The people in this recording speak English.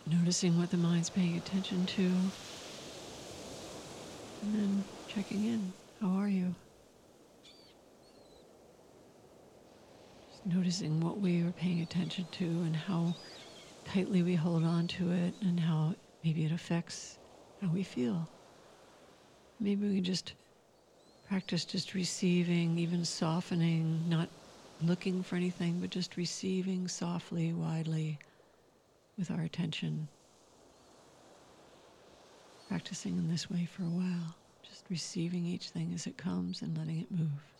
noticing what the mind's paying attention to, and then checking in. How are you? Just noticing what we are paying attention to and how tightly we hold on to it and how maybe it affects how we feel. Maybe we just practice just receiving, even softening, not looking for anything, but just receiving softly, widely with our attention. Practicing in this way for a while, just receiving each thing as it comes and letting it move.